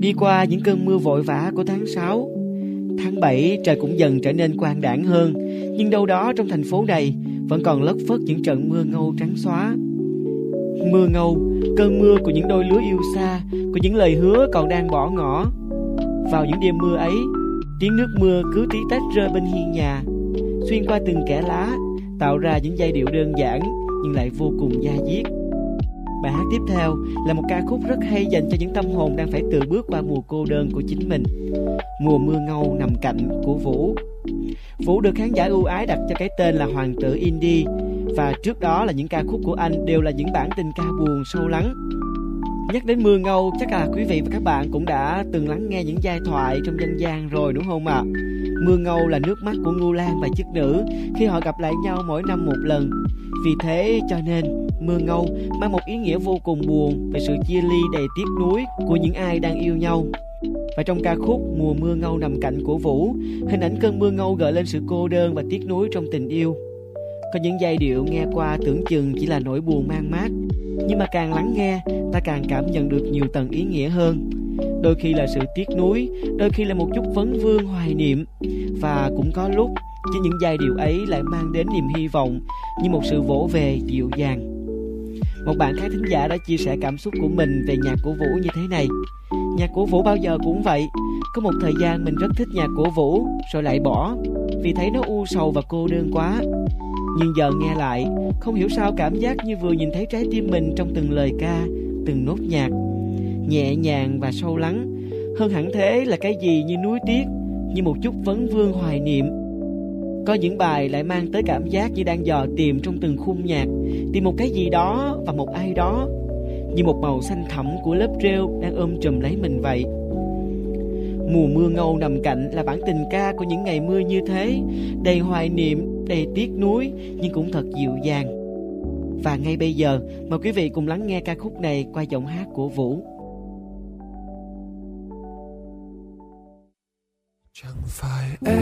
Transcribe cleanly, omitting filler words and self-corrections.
Đi qua những cơn mưa vội vã của tháng 6, tháng 7 trời cũng dần trở nên quang đãng hơn, nhưng đâu đó trong thành phố này vẫn còn lất phất những trận mưa ngâu trắng xóa. Mưa ngâu, cơn mưa của những đôi lứa yêu xa, của những lời hứa còn đang bỏ ngỏ. Vào những đêm mưa ấy, tiếng nước mưa cứ tí tách rơi bên hiên nhà, xuyên qua từng kẽ lá, tạo ra những giai điệu đơn giản nhưng lại vô cùng da diết. Bài hát tiếp theo là một ca khúc rất hay dành cho những tâm hồn đang phải tự bước qua mùa cô đơn của chính mình. Mùa mưa ngâu nằm cạnh của Vũ. Vũ được khán giả ưu ái đặt cho cái tên là hoàng tử indie, và trước đó là những ca khúc của anh đều là những bản tình ca buồn sâu lắng. Nhắc đến mưa ngâu, chắc là quý vị và các bạn cũng đã từng lắng nghe những giai thoại trong dân gian rồi đúng không ạ? Mưa ngâu là nước mắt của Ngưu Lang và chức nữ khi họ gặp lại nhau mỗi năm một lần. Vì thế cho nên mưa ngâu mang một ý nghĩa vô cùng buồn về sự chia ly đầy tiếc nuối của những ai đang yêu nhau. Và trong ca khúc Mùa mưa ngâu nằm cạnh của Vũ, hình ảnh cơn mưa ngâu gợi lên sự cô đơn và tiếc nuối trong tình yêu. Có những giai điệu nghe qua tưởng chừng chỉ là nỗi buồn man mác, nhưng mà càng lắng nghe, ta càng cảm nhận được nhiều tầng ý nghĩa hơn. Đôi khi là sự tiếc nuối, đôi khi là một chút vấn vương hoài niệm, và cũng có lúc chính những giai điệu ấy lại mang đến niềm hy vọng như một sự vỗ về dịu dàng. Một bạn khán thính giả đã chia sẻ cảm xúc của mình về nhạc của Vũ như thế này: nhạc của Vũ bao giờ cũng vậy, có một thời gian mình rất thích nhạc của Vũ rồi lại bỏ vì thấy nó u sầu và cô đơn quá. Nhưng giờ nghe lại, không hiểu sao cảm giác như vừa nhìn thấy trái tim mình trong từng lời ca, từng nốt nhạc, nhẹ nhàng và sâu lắng. Hơn hẳn thế là cái gì như nuối tiếc, như một chút vấn vương hoài niệm. Có những bài lại mang tới cảm giác như đang dò tìm trong từng khung nhạc, tìm một cái gì đó và một ai đó, như một màu xanh thẳm của lớp rêu đang ôm chùm lấy mình vậy. Mùa mưa ngâu nằm cạnh là bản tình ca của những ngày mưa như thế, đầy hoài niệm, đầy tiếc nuối nhưng cũng thật dịu dàng. Và ngay bây giờ, mời quý vị cùng lắng nghe ca khúc này qua giọng hát của Vũ. Chẳng phải em